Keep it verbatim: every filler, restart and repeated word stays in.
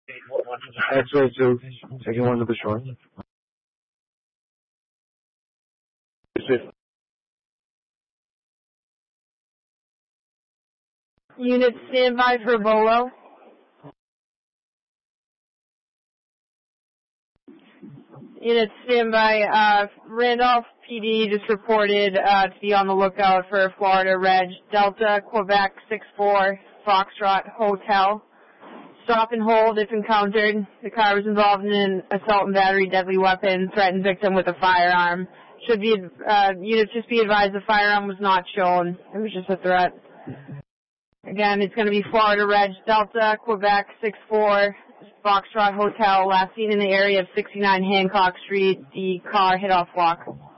X-ray two, taking one to the shore. Unit standby for Bolo. Unit standby. Uh, Randolph P D just reported uh, to be on the lookout for Florida Reg Delta Quebec six four Foxtrot Hotel. Stop and hold if encountered. The car was involved in an assault and battery, deadly weapon, threatened victim with a firearm. Should be, uh, units just be advised the firearm was not shown. It was just a threat. Again, it's going to be Florida Reg Delta Quebec six four Foxtrot Hotel, last seen in the area of sixty-nine Hancock Street. The car hit off block.